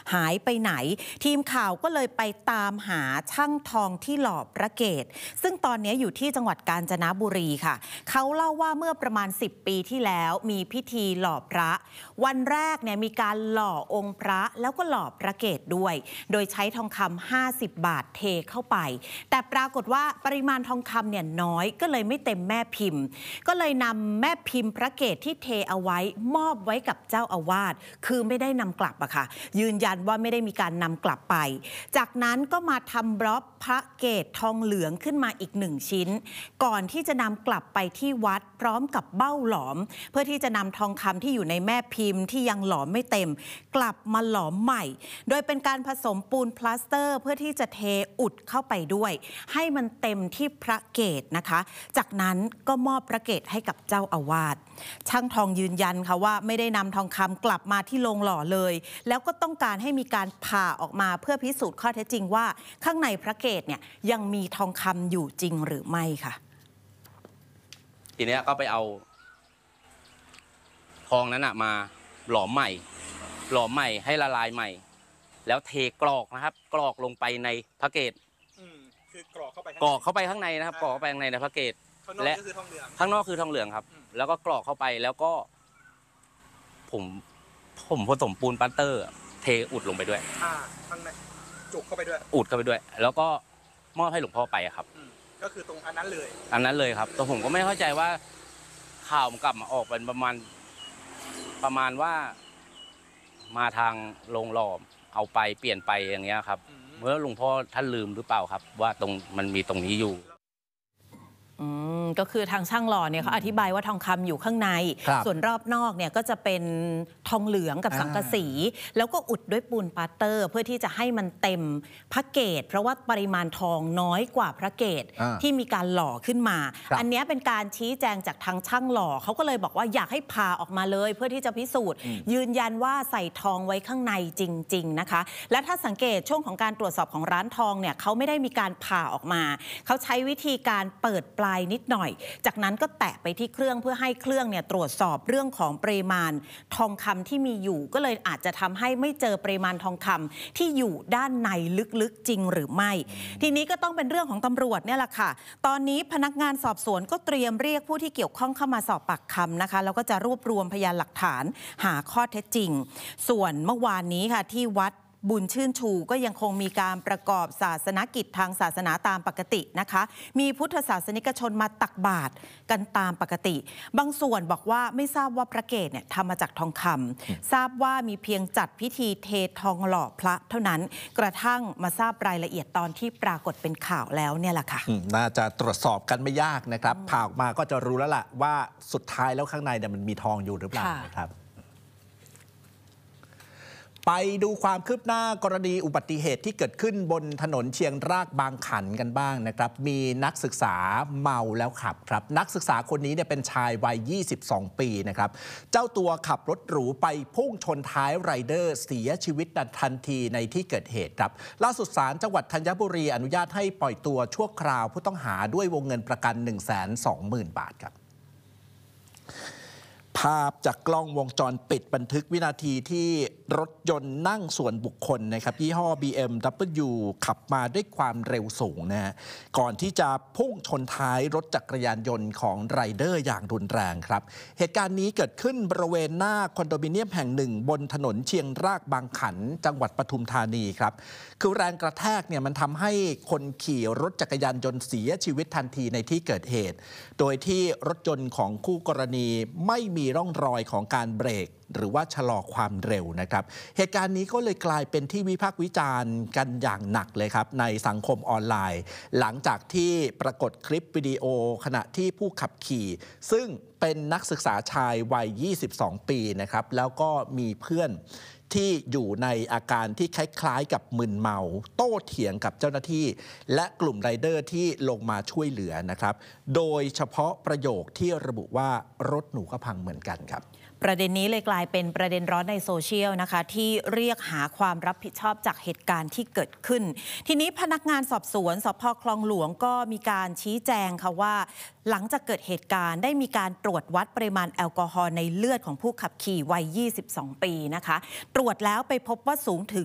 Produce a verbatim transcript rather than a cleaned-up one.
หายไปไหนทีมข่าวก็เลยไปตามหาช่างทองที่หล่อพระเกศซึ่งตอนนี้อยู่ที่จังหวัดกาญจนบุรีค่ะเขาเล่าว่าเมื่อประมาณสิบปีที่แล้วมีพิธีหล่อพระวันแรกเนี่ยมีการหล่อองค์พระแล้วก็หล่อพระเกศด้วยโดยใช้ทองคำห้าสิบบาทเทเข้าไปแต่ปรากฏว่าปริมาณทองคำเนี่ยน้อยก็เลยไม่เต็มแม่พิมพ์ก็เลยนำแม่พิมพ์พระเกศที่เทเอาไว้มอบไว้กับเจ้าอาวาสคือไม่ได้นำกลับอะค่ะยืนยันว่าไม่ได้มีการนำกลับไปจากนั้นก็มาทำบล็อกพระเกศทองเหลืองขึ้นมาอีกหนึ่งชิ้นก่อนที่จะนำกลับไปที่วัดพร้อมกับเบ้าหลอมเพื่อที่จะนำทองคำที่อยู่ในแม่พิมพ์ที่ยังหลอมไม่เต็มกลับมาหลอมใหม่โดยเป็นการผสมปูนพลาสเตอร์เพื่อที่จะเทอุดเข้าไปด้วยให้มันเต็มที่พระเกศนะคะจากนั้นก็มอบพระเกศให้กับเจ้าอาวาสช่างทองยืนยันค่ะว่าไม่ได้นำทองคำกลับมาที่โรงหล่อเลยแล้วก็ต้องการให้มีการผ่าออกมาเพื่อพิสูจน์ข้อเท็จจริงว่าข้างในพระเกศเนี่ยยังมีทองคำอยู่จริงหรือไม่ค่ะทีนี้ก็ไปเอาทองนั้นมาหลอมใหม่หลอมใหม่ให้ละลายใหม่แล้วเทกรอกนะครับกรอกลงไปในพระเกศคือกรอกเข้าไปกรอกเข้าไปข้างในนะครับกรอกเข้าไปข้างในในพระเกศและข้างนอกคือทองเหลืองครับแล้วก็กรอกเข้าไปแล้วก็ผมผมผสมปูนปัตเตอร์เทอุดลงไปด้วยอ่าข้างในจุกเข้าไปด้วยอุดเข้าไปด้วยแล้วก็มอบให้หลวงพ่อไปครับก็คือตรงอันนั้นเลยอันนั้นเลยครับแต่ผมก็ไม่เข้าใจว่าข่าวมันกลับมาออกเป็นประมาณประมาณว่ามาทางโรงหล่อเอาไปเปลี่ยนไปอย่างเงี้ยครับเมื่อหลวงพ่อท่านลืมหรือเปล่าครับว่าตรงมันมีตรงนี้อยู่อืมก็คือทางช่างหล่อเนี่ยเขาอธิบายว่าทองคำอยู่ข้างในส่วนรอบนอกเนี่ยก็จะเป็นทองเหลืองกับสังกะสีแล้วก็อุดด้วยปูนปาเตอร์เพื่อที่จะให้มันเต็มพระเกศเพราะว่าปริมาณทองน้อยกว่าพระเกศที่มีการหล่อขึ้นมาอันนี้เป็นการชี้แจงจากทางช่างหล่อเขาก็เลยบอกว่าอยากให้ผ่าออกมาเลยเพื่อที่จะพิสูจน์ยืนยันว่าใส่ทองไว้ข้างในจริงๆนะคะและถ้าสังเกตช่วงของการตรวจสอบของร้านทองเนี่ยเขาไม่ได้มีการผ่าออกมาเขาใช้วิธีการเปิดปลายนิดหน่อยจากนั้นก็แตะไปที่เครื่องเพื่อให้เครื่องเนี่ยตรวจสอบเรื่องของปริมาณทองคำที่มีอยู่ก็เลยอาจจะทำให้ไม่เจอปริมาณทองคำที่อยู่ด้านในลึกๆจริงหรือไม่ทีนี้ก็ต้องเป็นเรื่องของตำรวจเนี่ยแหละค่ะตอนนี้พนักงานสอบสวนก็เตรียมเรียกผู้ที่เกี่ยวข้องเข้ามาสอบปากคำนะคะแล้วก็จะรวบรวมพยานหลักฐานหาข้อเท็จจริงส่วนเมื่อวานนี้ค่ะที่วัดบุญชื่นชูก็ยังคงมีการประกอบศาสนกิจทางศาสนาตามปกตินะคะมีพุทธศาสนิกชนมาตักบาตรกันตามปกติบางส่วนบอกว่าไม่ทราบว่าพระเกศเนี่ยทำมาจากทองคำทราบว่ามีเพียงจัดพิธีเททองหล่อพระเท่านั้นกระทั่งมาทราบรายละเอียดตอนที่ปรากฏเป็นข่าวแล้วเนี่ยแหละค่ะน่าจะตรวจสอบกันไม่ยากนะครับผ่าออกมาก็จะรู้แล้วล่ะว่าสุดท้ายแล้วข้างในเนี่ยมันมีทองอยู่หรือเปล่านะครับไปดูความคืบหน้ากรณีอุบัติเหตุที่เกิดขึ้นบนถนนเชียงรากบางขันกันบ้างนะครับมีนักศึกษาเมาแล้วขับครับนักศึกษาคนนี้เนี่ยเป็นชายวัยยี่สิบสองปีนะครับเจ้าตัวขับรถหรูไปพุ่งชนท้ายไรเดอร์เสียชีวิตทันทีในที่เกิดเหตุครับล่าสุดศาลจังหวัดธัญบุรีอนุญาตให้ปล่อยตัวชั่วคราวผู้ต้องหาด้วยวงเงินประกัน หนึ่งแสนสองหมื่น บาทครับภาพจากกล้องวงจรปิดบันทึกวินาทีที่รถยนต์นั่งส่วนบุคคลนะครับยี่ห้อ บี เอ็ม ดับเบิลยู ขับมาด้วยความเร็วสูงนะฮะก่อนที่จะพุ่งชนท้ายรถจักรยานยนต์ของไรเดอร์อย่างรุนแรงครับเหตุการณ์นี้เกิดขึ้นบริเวณหน้าคอนโดมิเนียมแห่งหนึ่งบนถนนเชียงรากบางขันจังหวัดปทุมธานีครับคือแรงกระแทกเนี่ยมันทำให้คนขี่รถจักรยานยนต์เสียชีวิตทันทีในที่เกิดเหตุโดยที่รถยนต์ของคู่กรณีไม่มีร่องรอยของการเบรกหรือว่าชะลอความเร็วนะครับเหตุการณ์นี้ก็เลยกลายเป็นที่วิพากษ์วิจารณ์กันอย่างหนักเลยครับในสังคมออนไลน์หลังจากที่ปรากฏคลิปวิดีโอขณะที่ผู้ขับขี่ซึ่งเป็นนักศึกษาชายวัยยี่สิบสองปีนะครับแล้วก็มีเพื่อนที่อยู่ในอาการที่คล้ายๆกับมึนเมาโต้เถียงกับเจ้าหน้าที่และกลุ่มไรเดอร์ที่ลงมาช่วยเหลือนะครับโดยเฉพาะประโยคที่ระบุว่ารถหนูก็พังเหมือนกันครับประเด็นนี้เลยกลายเป็นประเด็นร้อนในโซเชียลนะคะที่เรียกหาความรับผิดชอบจากเหตุการณ์ที่เกิดขึ้นทีนี้พนักงานสอบสวนสภ.คลองหลวงก็มีการชี้แจงค่ะว่าหลังจากเกิดเหตุการณ์ได้มีการตรวจวัดปริมาณแอลกอฮอล์ในเลือดของผู้ขับขี่วัยยี่สิบสองปีนะคะตรวจแล้วไปพบว่าสูงถึง